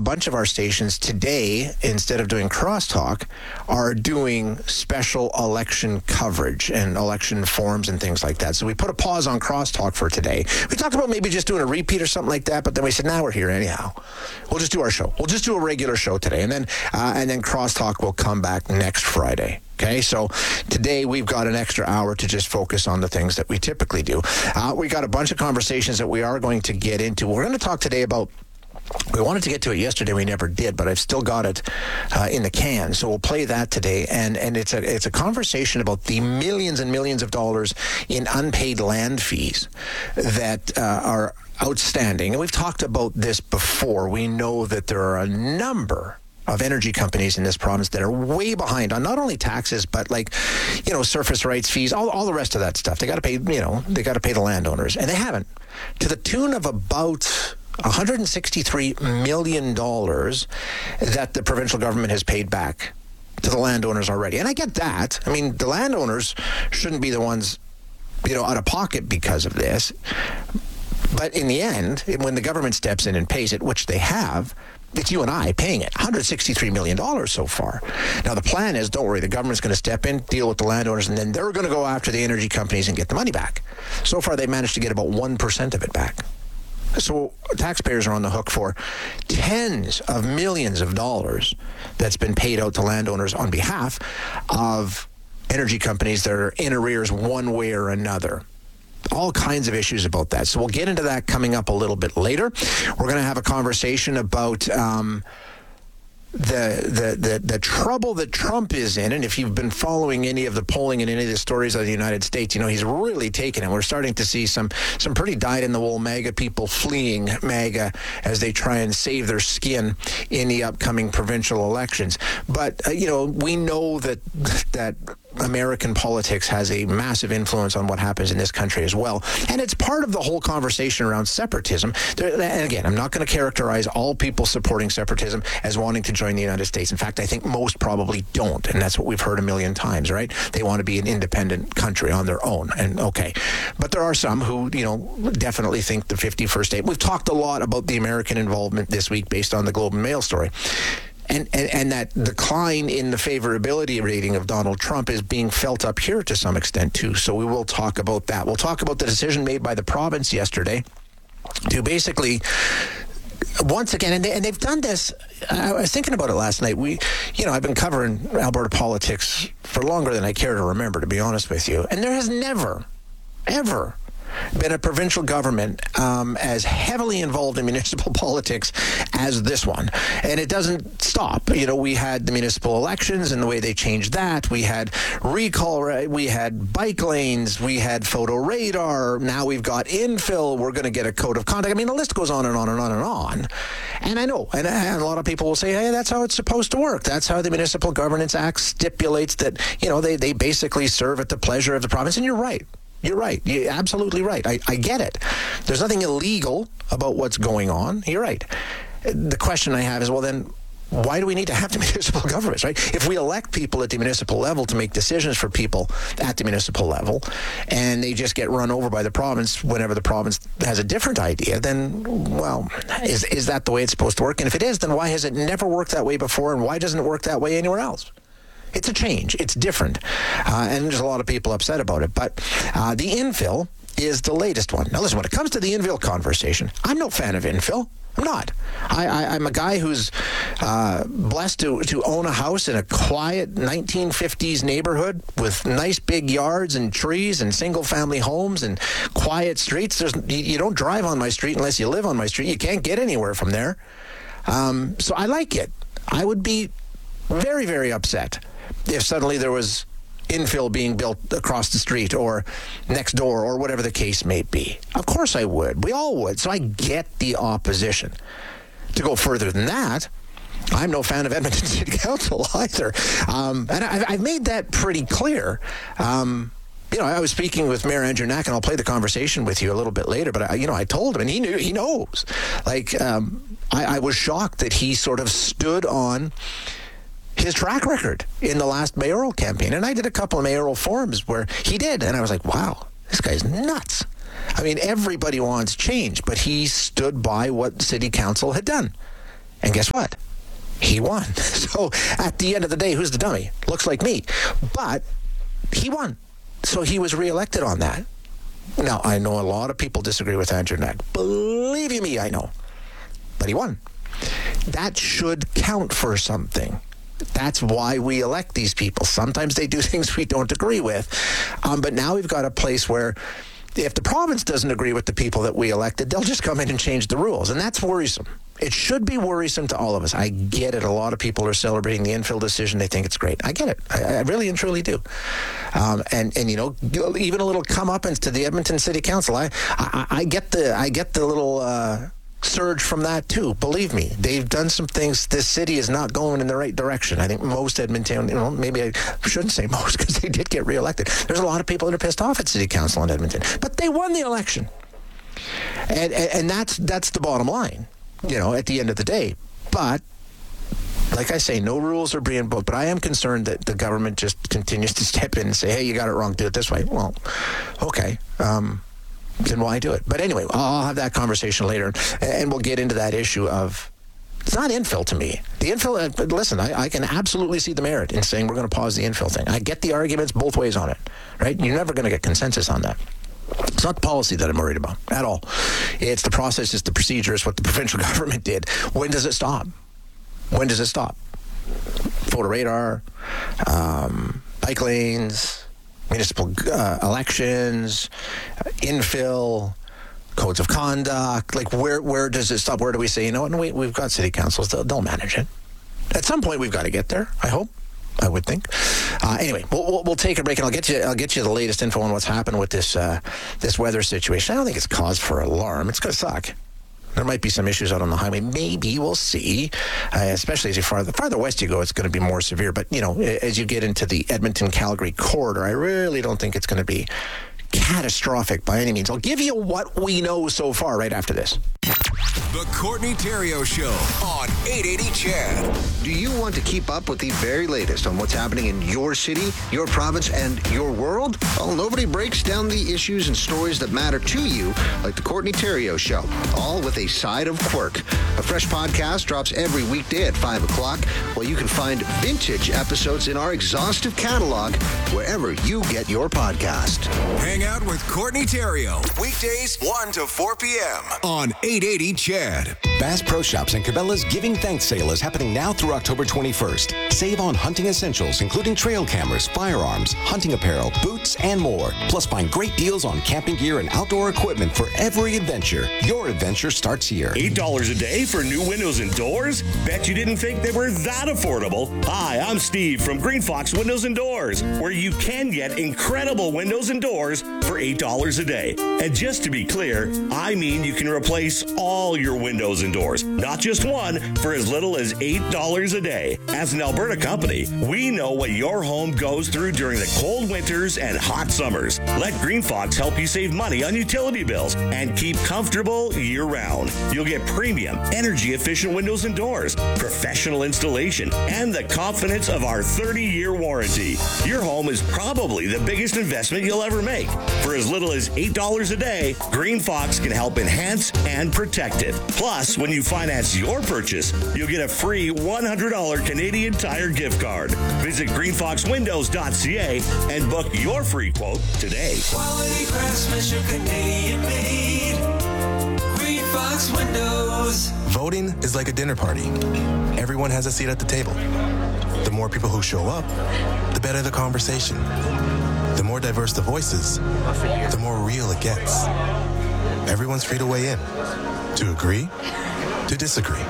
bunch of our stations today, instead of doing crosstalk, are doing special election coverage and election forums and things like that. So we put a pause on crosstalk for today. We talked about maybe just doing a repeat or something like that, but then we said, now we're here anyhow. We'll just do our show. We'll just do a regular show today, and then crosstalk will come back next Friday. Okay, so today we've got an extra hour to just focus on the things that we typically do. We got a bunch of conversations that we are going to get into. We're going to talk today about, we wanted to get to it yesterday, we never did, but I've still got it in the can. So we'll play that today, and it's a conversation about the millions and millions of dollars in unpaid land fees that are outstanding. And we've talked about this before. We know that there are a number of energy companies in this province that are way behind on not only taxes, but surface rights fees, all the rest of that stuff. They got to pay, they got to pay the landowners, and they haven't, to the tune of about $163 million that the provincial government has paid back to the landowners already. And I get that. I mean, the landowners shouldn't be the ones, out of pocket because of this. But in the end, when the government steps in and pays it, which they have, it's you and I paying it, $163 million so far. Now, the plan is, don't worry, the government's going to step in, deal with the landowners, and then they're going to go after the energy companies and get the money back. So far, they managed to get about 1% of it back. So taxpayers are on the hook for tens of millions of dollars that's been paid out to landowners on behalf of energy companies that are in arrears one way or another. All kinds of issues about that. So we'll get into that coming up a little bit later. We're going to have a conversation about the trouble that Trump is in. And if you've been following any of the polling and any of the stories of the United States, he's really taken it. We're starting to see some pretty dyed-in-the-wool MAGA people fleeing MAGA as they try and save their skin in the upcoming provincial elections. But, we know that American politics has a massive influence on what happens in this country as well. And it's part of the whole conversation around separatism. And again, I'm not going to characterize all people supporting separatism as wanting to join the United States. In fact, I think most probably don't. And that's what we've heard a million times, right? They want to be an independent country on their own. And okay. But there are some who, definitely think the 51st state. We've talked a lot about the American involvement this week based on the Globe and Mail story. And that decline in the favorability rating of Donald Trump is being felt up here to some extent, too. So we will talk about that. We'll talk about the decision made by the province yesterday to basically, once again, and they've done this. I was thinking about it last night. I've been covering Alberta politics for longer than I care to remember, to be honest with you. And there has never, ever been a provincial government as heavily involved in municipal politics as this one. And it doesn't stop. We had the municipal elections and the way they changed that. We had recall, we had bike lanes, we had photo radar. Now we've got infill. We're going to get a code of conduct. I mean, the list goes on and on and on and on. And I know, and a lot of people will say, hey, that's how it's supposed to work. That's how the Municipal Governance Act stipulates that, they basically serve at the pleasure of the province. And you're right. You're right. You're absolutely right. I get it. There's nothing illegal about what's going on. You're right. The question I have is, well, then, why do we need to have the municipal governments, right? If we elect people at the municipal level to make decisions for people at the municipal level, and they just get run over by the province whenever the province has a different idea, then, well, is that the way it's supposed to work? And if it is, then why has it never worked that way before, and why doesn't it work that way anywhere else? It's a change. It's different. And there's a lot of people upset about it. But the infill is the latest one. Now, listen, when it comes to the infill conversation, I'm no fan of infill. I'm not. I'm a guy who's blessed to own a house in a quiet 1950s neighborhood with nice big yards and trees and single-family homes and quiet streets. You don't drive on my street unless you live on my street. You can't get anywhere from there. So I like it. I would be very, very upset if suddenly there was infill being built across the street or next door or whatever the case may be. Of course I would. We all would. So I get the opposition. To go further than that, I'm no fan of Edmonton City Council either. And I've made that pretty clear. I was speaking with Mayor Andrew Knack, and I'll play the conversation with you a little bit later, but I told him, and he knows. I was shocked that he sort of stood on his track record in the last mayoral campaign. And I did a couple of mayoral forums where he did. And I was like, wow, this guy's nuts. I mean, everybody wants change, but he stood by what city council had done. And guess what? He won. So at the end of the day, who's the dummy? Looks like me. But he won. So he was reelected on that. Now, I know a lot of people disagree with Andrew Knack. Believe you me, I know. But he won. That should count for something. That's why we elect these people. Sometimes they do things we don't agree with. But now we've got a place where if the province doesn't agree with the people that we elected, they'll just come in and change the rules. And that's worrisome. It should be worrisome to all of us. I get it. A lot of people are celebrating the infill decision. They think it's great. I get it. I really and truly do. And you know, even a little comeuppance to the Edmonton City Council. I get the little surge from that too. Believe me, they've done some things. This city is not going in the right direction. I think most Edmonton, you know, maybe I shouldn't say most because they did get reelected. There's a lot of people that are pissed off at City Council in Edmonton, but they won the election, and that's the bottom line. You know, at the end of the day. But like I say, no rules are being broken. But I am concerned that the government just continues to step in and say, "Hey, you got it wrong. Do it this way." Well, okay. Then why do it? But anyway, I'll have that conversation later, and we'll get into that issue of it's not infill to me. The infill, listen, I can absolutely see the merit in saying we're going to pause the infill thing. I get the arguments both ways on it, right? You're never going to get consensus on that. It's not the policy that I'm worried about at all. It's the process, it's the procedure, it's what the provincial government did. When does it stop? When does it stop? Photo radar, bike lanes, municipal elections, infill, codes of conduct. Like, where does it stop? Where do we say, you know what, we've got city councils, they'll manage it. At some point, we've got to get there, I hope. I would think. Anyway, we'll take a break, and I'll get you the latest info on what's happened with this weather situation. I don't think it's cause for alarm. It's going to suck. There might be some issues out on the highway. Maybe we'll see. Especially as you farther west you go, it's going to be more severe. But you know, as you get into the Edmonton-Calgary corridor, I really don't think it's going to be catastrophic by any means. I'll give you what we know so far right after this. The Courtney Theriault Show on 880 CHED. Do you want to keep up with the very latest on what's happening in your city, your province, and your world? Well, nobody breaks down the issues and stories that matter to you like the Courtney Theriault Show, all with a side of quirk. A fresh podcast drops every weekday at 5 o'clock, while you can find vintage episodes in our exhaustive catalog wherever you get your podcast. Hang out with Courtney Theriault. Weekdays 1 to 4 p.m. on 880 CHED. Bass Pro Shops and Cabela's Giving Thanks sale is happening now through October 21st. Save on hunting essentials, including trail cameras, firearms, hunting apparel, boots, and more. Plus, find great deals on camping gear and outdoor equipment for every adventure. Your adventure starts here. $8 a day for new windows and doors? Bet you didn't think they were that affordable. Hi, I'm Steve from Green Fox Windows and Doors, where you can get incredible windows and doors for $8 a day. And just to be clear, I mean you can replace all your windows and doors, not just one, for as little as $8 a day. As an Alberta company, we know what your home goes through during the cold winters and hot summers. Let Green Fox help you save money on utility bills and keep comfortable year-round. You'll get premium, energy-efficient windows and doors, professional installation, and the confidence of our 30-year warranty. Your home is probably the biggest investment you'll ever make. For as little as $8 a day, Green Fox can help enhance and protect it. Plus, when you finance your purchase, you'll get a free $100 Canadian Tire gift card. Visit greenfoxwindows.ca and book your free quote today. Quality craftsmanship, Canadian made. Green Fox Windows. Voting is like a dinner party. Everyone has a seat at the table. The more people who show up, the better the conversation. The more diverse the voices, the more real it gets. Everyone's free to weigh in, to agree, to disagree.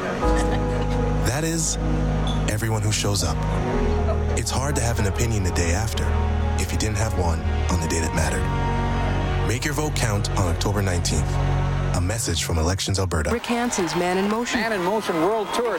That is, everyone who shows up. It's hard to have an opinion the day after if you didn't have one on the day that mattered. Make your vote count on October 19th. A message from Elections Alberta. Rick Hansen's Man in Motion. Man in Motion World Tour.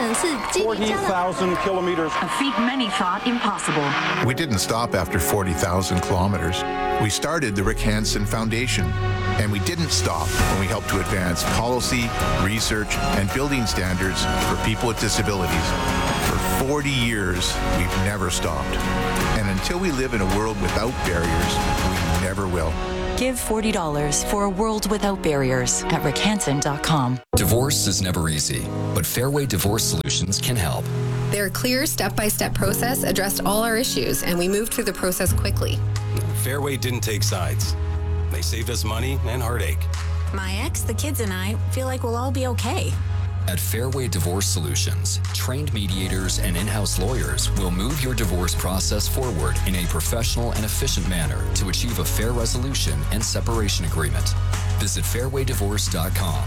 40,000 kilometers. A feat many thought impossible. We didn't stop after 40,000 kilometers. We started the Rick Hansen Foundation, and we didn't stop when we helped to advance policy, research, and building standards for people with disabilities. For 40 years, we've never stopped. And until we live in a world without barriers, we never will. Give $40 for a world without barriers at rickhansen.com. Divorce is never easy, but Fairway Divorce Solutions can help. Their clear step-by-step process addressed all our issues, and we moved through the process quickly. Fairway didn't take sides. They saved us money and heartache. My ex, the kids, and I feel like we'll all be okay. At Fairway Divorce Solutions, trained mediators and in-house lawyers will move your divorce process forward in a professional and efficient manner to achieve a fair resolution and separation agreement. Visit fairwaydivorce.com.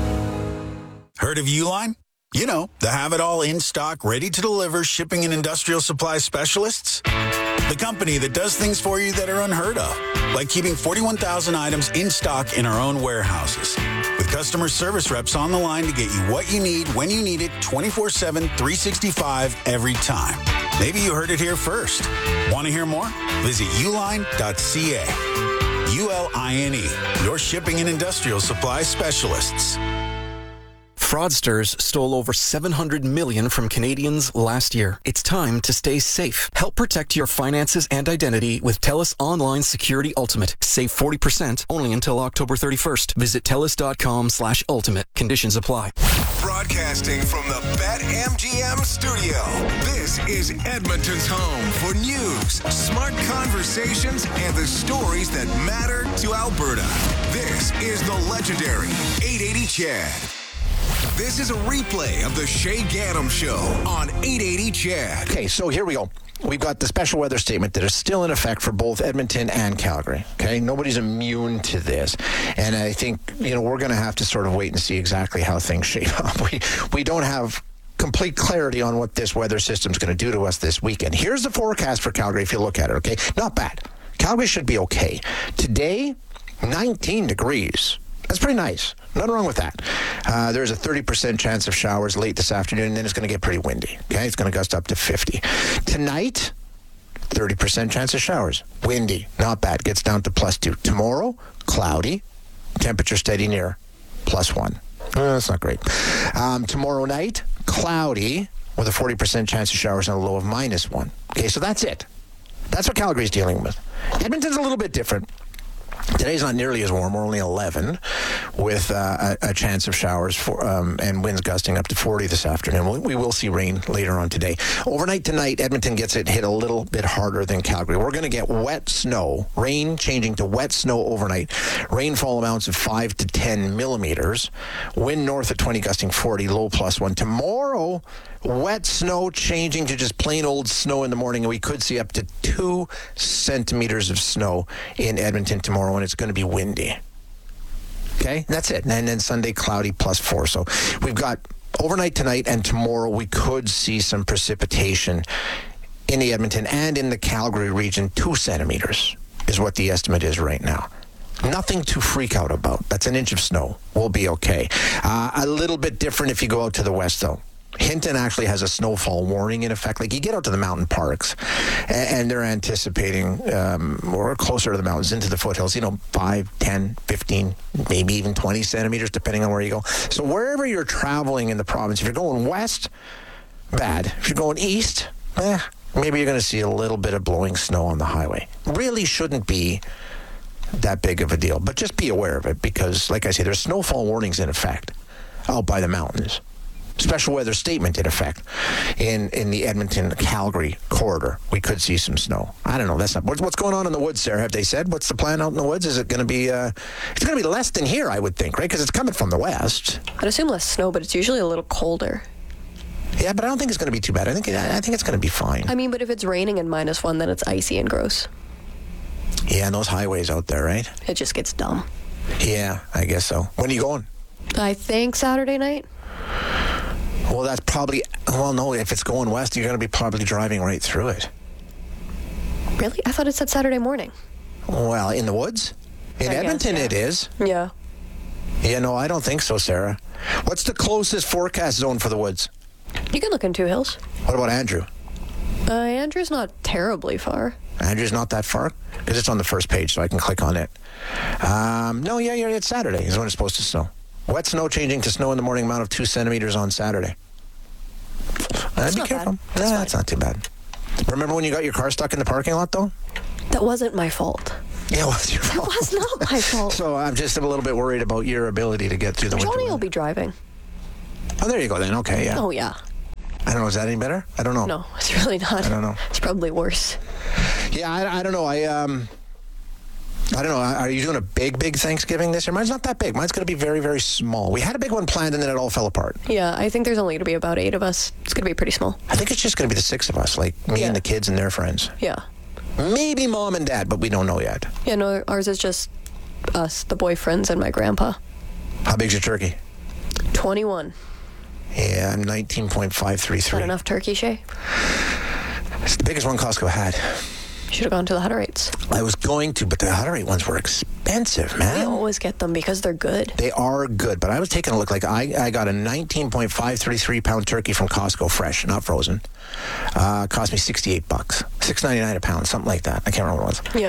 Heard of Uline? You know, the have-it-all in-stock, ready-to-deliver shipping and industrial supply specialists. The company that does things for you that are unheard of, like keeping 41,000 items in stock in our own warehouses. With customer service reps on the line to get you what you need when you need it 24/7, 365 every time. Maybe you heard it here first. Want to hear more? Visit uline.ca. ULINE, your shipping and industrial supply specialists. Fraudsters stole over $700 million from Canadians last year. It's time to stay safe. Help protect your finances and identity with TELUS Online Security Ultimate. Save 40% only until October 31st. Visit TELUS.com/ultimate. Conditions apply. Broadcasting from the BetMGM studio, this is Edmonton's home for news, smart conversations, and the stories that matter to Alberta. This is the legendary 880 Chad. This is a replay of the Shay Gaddam Show on 880 Chad. Okay, so here we go. We've got the special weather statement that is still in effect for both Edmonton and Calgary. Okay, nobody's immune to this. And I think, we're going to have to sort of wait and see exactly how things shape up. We don't have complete clarity on what this weather system's going to do to us this weekend. Here's the forecast for Calgary if you look at it, okay? Not bad. Calgary should be okay. Today, 19 degrees. That's pretty nice. Nothing wrong with that. There's a 30% chance of showers late this afternoon, and then it's going to get pretty windy. Okay, it's going to gust up to 50. Tonight, 30% chance of showers. Windy, not bad. Gets down to +2. Tomorrow, cloudy. Temperature steady near +1. That's not great. Tomorrow night, cloudy with a 40% chance of showers and a low of -1. Okay, so that's it. That's what Calgary's dealing with. Edmonton's a little bit different. Today's not nearly as warm. We're only 11 with a chance of showers and winds gusting up to 40 this afternoon. We will see rain later on today. Overnight tonight, Edmonton gets it hit a little bit harder than Calgary. We're going to get wet snow, rain changing to wet snow overnight. Rainfall amounts of 5 to 10 millimeters. Wind north at 20 gusting 40, low +1. Tomorrow, wet snow changing to just plain old snow in the morning, and we could see up to 2 centimeters of snow in Edmonton tomorrow, and it's going to be windy. Okay, that's it. And then Sunday, cloudy +4. So we've got overnight tonight and tomorrow, we could see some precipitation in the Edmonton and in the Calgary region. 2 centimeters is what the estimate is right now. Nothing to freak out about. That's an inch of snow. We'll be okay. A little bit different if you go out to the west, though. Hinton actually has a snowfall warning in effect. Like, you get out to the mountain parks, and they're anticipating, or closer to the mountains, into the foothills, 5, 10, 15, maybe even 20 centimeters, depending on where you go. So wherever you're traveling in the province, if you're going west, bad. If you're going east, maybe you're going to see a little bit of blowing snow on the highway. Really shouldn't be that big of a deal, but just be aware of it because, like I say, there's snowfall warnings in effect out by the mountains. Special weather statement in effect in the Edmonton-Calgary corridor. We could see some snow. I don't know. That's not what's going on in the woods, Sarah. Have they said what's the plan out in the woods? Is it going to be? It's going to be less than here, I would think, right? Because it's coming from the west. I'd assume less snow, but it's usually a little colder. Yeah, but I don't think it's going to be too bad. I think it's going to be fine. I mean, but if it's raining and -1, then it's icy and gross. Yeah, and those highways out there, right? It just gets dumb. Yeah, I guess so. When are you going? I think Saturday night. Well, that's probably... Well, no, if it's going west, you're going to be probably driving right through it. Really? I thought it said Saturday morning. Well, in the woods? In Edmonton, it is. Yeah. Yeah, no, I don't think so, Sarah. What's the closest forecast zone for the woods? You can look in Two Hills. What about Andrew? Andrew's not terribly far. Andrew's not that far? Because it's on the first page, so I can click on it. No, it's Saturday is when it's supposed to snow. Wet snow changing to snow in the morning, amount of 2 centimeters on Saturday. Be careful. That's not too bad. Remember when you got your car stuck in the parking lot, though? That wasn't my fault. Yeah, well, it's your fault. It was not my fault. So I'm just a little bit worried about your ability to get through the winter. Johnny will be driving. Oh, there you go then. Okay, yeah. Oh, yeah. I don't know. Is that any better? I don't know. No, it's really not. I don't know. It's probably worse. Yeah, I don't know. I don't know. Are you doing a big Thanksgiving this year? Mine's not that big. Mine's going to be very, very small. We had a big one planned and then it all fell apart. Yeah, I think there's only going to be about 8 of us. It's going to be pretty small. I think it's just going to be the 6 of us, like me and the kids and their friends. Yeah. Maybe mom and dad, but we don't know yet. Yeah, no, ours is just us, the boyfriends, and my grandpa. How big's your turkey? 21. Yeah, I'm 19.533. Not enough turkey, Shay? It's the biggest one Costco had. Should have gone to the Hutterites. I was going to, but the Hutterite ones were expensive, man. We always get them because they're good. They are good, but I was taking a look. Like I got a 19.533 pound turkey from Costco, fresh, not frozen. Cost me $68, $6.99 a pound, something like that. I can't remember what it was.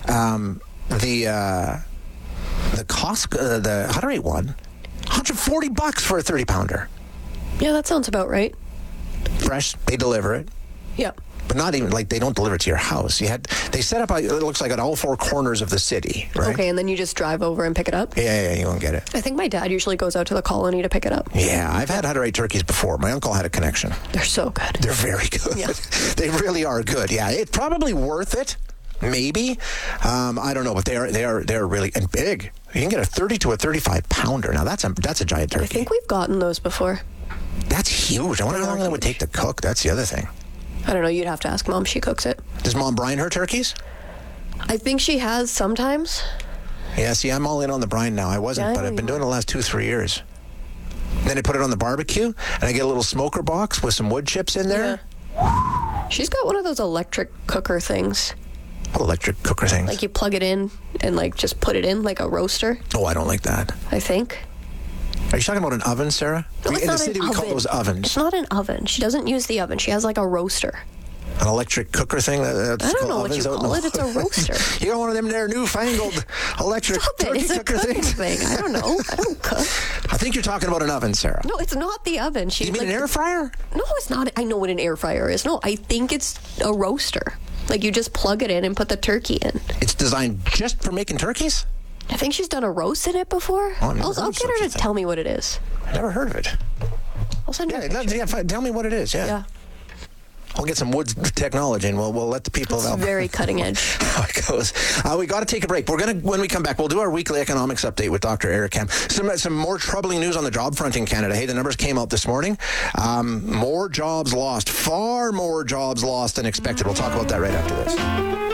Yeah. The Costco, the Hutterite one, $140 for a 30 pounder. Yeah, that sounds about right. Fresh, they deliver it. Yeah. But not even, like, they don't deliver it to your house. They set up, it looks like, at all 4 corners of the city, right? Okay, and then you just drive over and pick it up? Yeah, you won't get it. I think my dad usually goes out to the colony to pick it up. Yeah, I've had Hutterite turkeys before. My uncle had a connection. They're so good. They're very good. Yeah. They really are good. Yeah, it's probably worth it. Maybe. I don't know, but they are really, and big. You can get a 30 to a 35 pounder. Now, that's a giant turkey. I think we've gotten those before. That's huge. I wonder how long that would take to cook. That's the other thing. I don't know. You'd have to ask Mom. She cooks it. Does Mom brine her turkeys? I think she has sometimes. Yeah, see, I'm all in on the brine now. I wasn't, but I've been doing it the last 2-3 years. Then I put it on the barbecue, and I get a little smoker box with some wood chips in there. Yeah. She's got one of those electric cooker things. Electric cooker things? Like you plug it in and like just put it in like a roaster. Oh, I don't like that. I think. Are you talking about an oven, Sarah? No, it's in not the city, an we call oven. those ovens. It's not an oven. She doesn't use the oven. She has like a roaster. An electric cooker thing? That's I don't know called what you ovens call it. It's a roaster. You got one of them there newfangled electric turkey It's a cooker cooking things? thing. I don't know. I don't cook. I think you're talking about an oven, Sarah. No, it's not the oven. You mean an air fryer? No, it's not. I know what an air fryer is. No, I think it's a roaster. Like you just plug it in and put the turkey in. It's designed just for making turkeys? I think she's done a roast in it before. Oh, I'll get her to tell me what it is. I never heard of it. I'll send her a picture. Yeah, tell me what it is. Yeah. I'll get some wood technology and we'll let the people know. It's very cutting edge. How it goes. We got to take a break. When we come back, we'll do our weekly economics update with Dr. Eric Kam. Some more troubling news on the job front in Canada. Hey, the numbers came out this morning. More jobs lost, far more jobs lost than expected. We'll talk about that right after this.